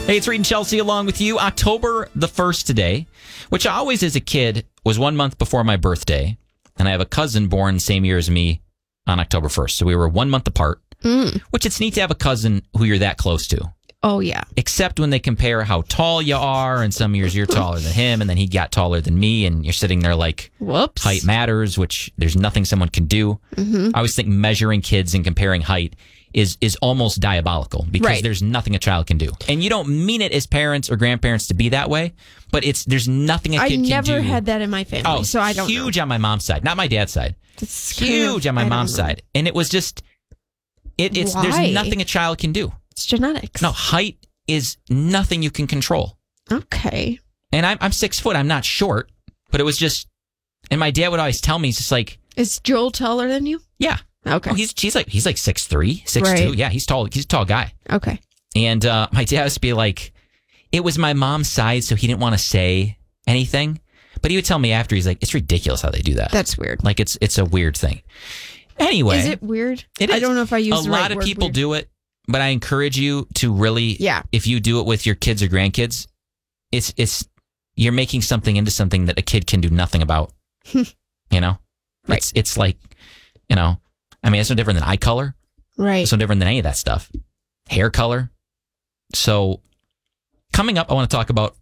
Hey, it's Reed and Chelsea along with you. October the 1st today, which I always as a kid was 1 month before my birthday. And I have a cousin born the same year as me on October 1st. So we were 1 month apart, which it's neat to have a cousin who you're that close to. Oh, yeah. Except when they compare how tall you are, and some years you're taller than him, and then he got taller than me, and you're sitting there like, whoops, height matters, which there's nothing someone can do. I always think measuring kids and comparing height is almost diabolical because there's nothing a child can do. And you don't mean it as parents or grandparents to be that way, but there's nothing a kid can do. I never had that in my family, so I don't know. Huge on my mom's side, not my dad's side. It's huge on my mom's side. And it was just, there's nothing a child can do. It's genetics. No, height is nothing you can control. Okay. And I'm 6 foot. I'm not short, but it was just, and my dad would always tell me, it's just like, is Joel taller than you? Yeah. Okay. Oh, he's like 6'3", 6'2". Yeah, he's tall. He's a tall guy. Okay. And my dad used to be like, it was my mom's side, so he didn't want to say anything. But he would tell me after, he's like, it's ridiculous how they do that. That's weird. Like it's a weird thing. Anyway. Is it weird? It is. I don't know if I use the right word. A lot of people do it, but I encourage you to really, if you do it with your kids or grandkids, it's you're making something into something that a kid can do nothing about. You know? Right. It's like, you know, I mean, it's no different than eye color. Right. It's no different than any of that stuff. Hair color. So coming up, I want to talk about